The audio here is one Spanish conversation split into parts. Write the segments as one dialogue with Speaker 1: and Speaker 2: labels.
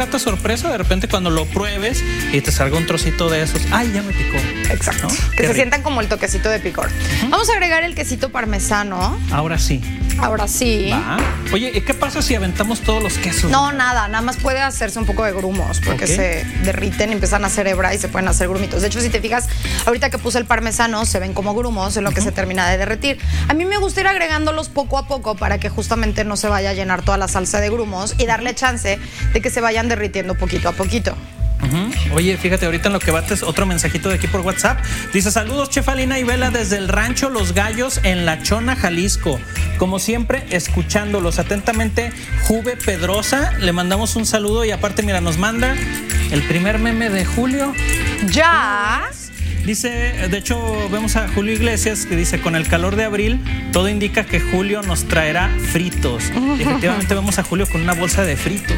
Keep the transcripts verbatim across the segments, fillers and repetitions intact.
Speaker 1: grata sorpresa de repente cuando lo pruebes y te salga un trocito de esos. Ay, ya me picó.
Speaker 2: Exacto. ¿No? Que Qué se rico. Sientan como el toquecito de picor. Uh-huh. Vamos a agregar el quesito parmesano.
Speaker 1: Ahora sí.
Speaker 2: Ahora sí.
Speaker 1: Va. Oye, ¿y qué pasa si aventamos todos los quesos?
Speaker 2: No, nada, nada más puede hacerse un poco de grumos porque okay. se derriten y empiezan a hacer hebra y se pueden hacer grumitos. De hecho, si te fijas, ahorita que puse el parmesano se ven como grumos en lo uh-huh. que se termina de derretir. A mí me gusta ir agregándolos poco a poco para que justamente no se vaya a llenar toda la salsa de grumos y darle chance de que se vayan derritiendo poquito a poquito.
Speaker 1: Uh-huh. Oye, fíjate, ahorita en lo que bates otro mensajito de aquí por WhatsApp. Dice, saludos, Chef Alina y Vela desde el rancho Los Gallos en La Chona, Jalisco. Como siempre, escuchándolos atentamente. Juve Pedrosa, le mandamos un saludo y aparte, mira, nos manda el primer meme de Julio.
Speaker 2: Ya.
Speaker 1: Dice, de hecho, vemos a Julio Iglesias que dice, con el calor de abril, todo indica que Julio nos traerá fritos. Y efectivamente vemos a Julio con una bolsa de fritos.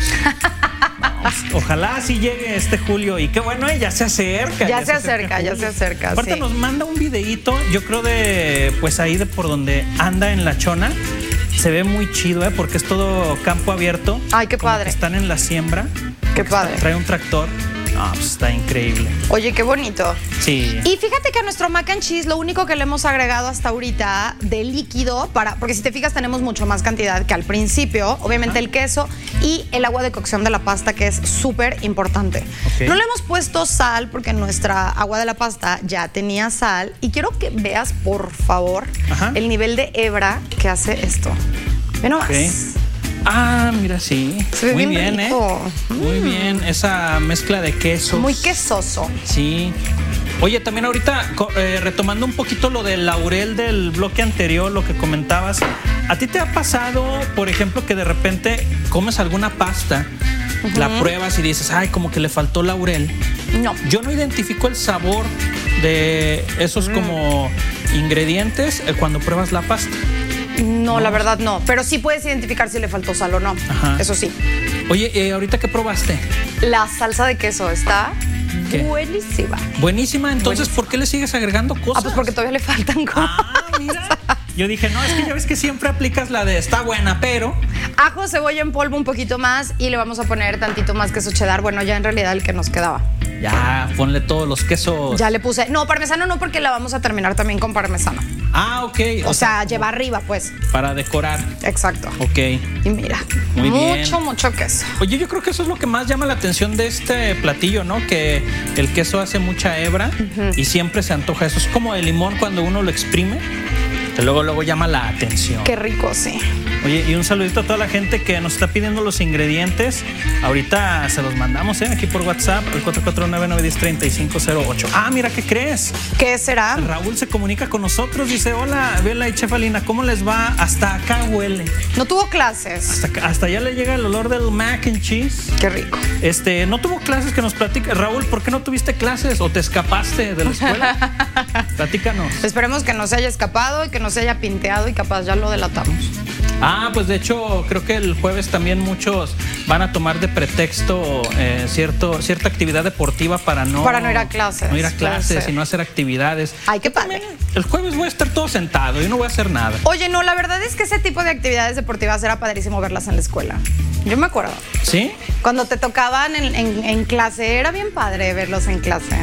Speaker 1: Ojalá así llegue este Julio y qué bueno, eh, ya se acerca.
Speaker 2: Ya, ya se, se acerca, acerca ya se acerca.
Speaker 1: Aparte sí. Nos manda un videíto, yo creo de, pues ahí de por donde anda en La Chona. Se ve muy chido, eh, porque es todo campo abierto.
Speaker 2: Ay, qué padre.
Speaker 1: Están en la siembra.
Speaker 2: Qué padre.
Speaker 1: Está, trae un tractor. Ah, pues está increíble.
Speaker 2: Oye, qué bonito.
Speaker 1: Sí.
Speaker 2: Y fíjate que a nuestro mac and cheese lo único que le hemos agregado hasta ahorita de líquido, para, porque si te fijas tenemos mucho más cantidad que al principio, obviamente ah. el queso y el agua de cocción de la pasta, que es súper importante. Okay. No le hemos puesto sal porque nuestra agua de la pasta ya tenía sal y quiero que veas, por favor, Ajá. el nivel de hebra que hace esto. Ve nomás. Okay.
Speaker 1: Ah, mira, sí.
Speaker 2: Se ve
Speaker 1: Muy
Speaker 2: bien,
Speaker 1: bien,
Speaker 2: rico.
Speaker 1: ¿eh? Muy mm. bien, esa mezcla de quesos.
Speaker 2: Muy quesoso.
Speaker 1: Sí. Oye, también ahorita, eh, retomando un poquito lo del laurel del bloque anterior, lo que comentabas, ¿a ti te ha pasado, por ejemplo, que de repente comes alguna pasta, uh-huh. la pruebas y dices, ay, como que le faltó laurel?
Speaker 2: No.
Speaker 1: Yo no identifico el sabor de esos mm. como ingredientes eh, cuando pruebas la pasta.
Speaker 2: No, no, la verdad no. Pero sí puedes identificar si le faltó sal o no. Ajá. Eso sí.
Speaker 1: Oye, eh, ¿ahorita qué probaste?
Speaker 2: La salsa de queso está ¿Qué? buenísima.
Speaker 1: Buenísima. Entonces, buenísima. ¿Por qué le sigues agregando cosas?
Speaker 2: Ah, pues porque todavía le faltan cosas.
Speaker 1: Ah, mira. Yo dije, no, es que ya ves que siempre aplicas la de está buena, pero...
Speaker 2: Ajo, cebolla en polvo un poquito más y le vamos a poner tantito más queso cheddar. Bueno, ya en realidad el que nos quedaba.
Speaker 1: Ya, ponle todos los quesos.
Speaker 2: Ya le puse... No, parmesano no, porque la vamos a terminar también con parmesano.
Speaker 1: Ah, ok.
Speaker 2: O, o sea, sea, lleva arriba, pues.
Speaker 1: Para decorar.
Speaker 2: Exacto.
Speaker 1: Ok.
Speaker 2: Y mira,
Speaker 1: muy
Speaker 2: mucho,
Speaker 1: bien.
Speaker 2: Mucho, mucho queso.
Speaker 1: Oye, yo creo que eso es lo que más llama la atención de este platillo, ¿no? Que el queso hace mucha hebra uh-huh. y siempre se antoja. Eso es como el limón cuando uno lo exprime. Que luego, luego llama la atención.
Speaker 2: Qué rico, sí.
Speaker 1: Oye, y un saludito a toda la gente que nos está pidiendo los ingredientes. Ahorita se los mandamos, ¿eh? Aquí por WhatsApp, el cuatro cuatro nueve, nueve uno cero, tres cinco cero ocho. Ah, mira, ¿qué crees?
Speaker 2: ¿Qué será?
Speaker 1: Raúl se comunica con nosotros, dice, hola, Vela y Chef Alina, ¿cómo les va? Hasta acá huele.
Speaker 2: No tuvo clases.
Speaker 1: Hasta, acá, hasta allá le llega el olor del mac and cheese.
Speaker 2: Qué rico.
Speaker 1: Este, no tuvo clases, que nos platique. Raúl, ¿por qué no tuviste clases o te escapaste de la escuela? Platícanos.
Speaker 2: Esperemos que no se haya escapado y que no se haya pinteado y capaz ya lo delatamos.
Speaker 1: Ah, pues de hecho creo que el jueves también muchos van a tomar de pretexto eh, cierto, cierta actividad deportiva para no,
Speaker 2: para no ir a clases.
Speaker 1: No ir a clases y no hacer actividades.
Speaker 2: Ay, qué padre.
Speaker 1: El jueves voy a estar todo sentado y no voy a hacer nada.
Speaker 2: Oye, no, la verdad es que ese tipo de actividades deportivas era padrísimo verlas en la escuela. Yo me acuerdo.
Speaker 1: ¿Sí?
Speaker 2: Cuando te tocaban en, en, en clase, era bien padre verlos en clase.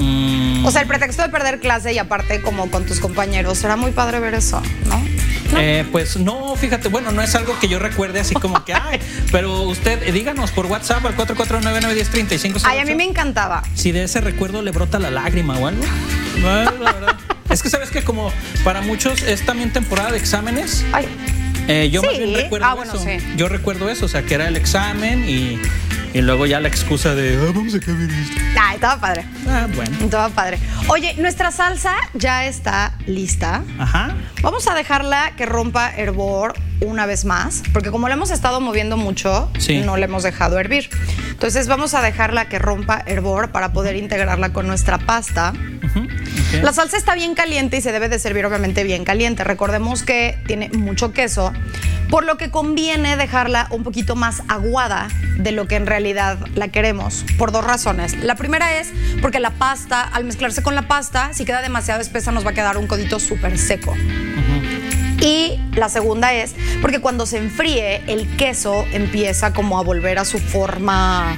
Speaker 1: Mm.
Speaker 2: O sea, el pretexto de perder clase y aparte como con tus compañeros, era muy padre ver eso, ¿no? ¿No?
Speaker 1: Eh, pues no, fíjate, bueno, no es algo que yo recuerde así como que, ay, pero usted, eh, díganos por WhatsApp al cuatro cuatro nueve, nueve uno cero, tres cinco cero ocho.
Speaker 2: Ay, a mí me encantaba.
Speaker 1: Si de ese recuerdo le brota la lágrima o algo. Bueno, la verdad. Es que sabes que como para muchos es también temporada de exámenes.
Speaker 2: Ay.
Speaker 1: Eh, yo
Speaker 2: sí.
Speaker 1: más bien recuerdo
Speaker 2: ah, bueno,
Speaker 1: eso.
Speaker 2: Sí.
Speaker 1: Yo recuerdo eso, o sea, que era el examen y... Y luego ya la excusa de, ah, vamos a acabar esto.
Speaker 2: Ay, estaba padre.
Speaker 1: Ah, bueno.
Speaker 2: Estaba padre. Oye, nuestra salsa ya está lista.
Speaker 1: Ajá.
Speaker 2: Vamos a dejarla que rompa hervor una vez más, porque como la hemos estado moviendo mucho,
Speaker 1: sí.
Speaker 2: no la hemos dejado hervir. Entonces vamos a dejarla que rompa hervor para poder integrarla con nuestra pasta.
Speaker 1: Uh-huh. Okay.
Speaker 2: La salsa está bien caliente y se debe de servir obviamente bien caliente. Recordemos que tiene mucho queso, por lo que conviene dejarla un poquito más aguada de lo que en realidad la queremos, por dos razones. La primera es porque la pasta, al mezclarse con la pasta, si queda demasiado espesa nos va a quedar un codito súper seco. Uh-huh. Y la segunda es porque cuando se enfríe, el queso empieza como a volver a su forma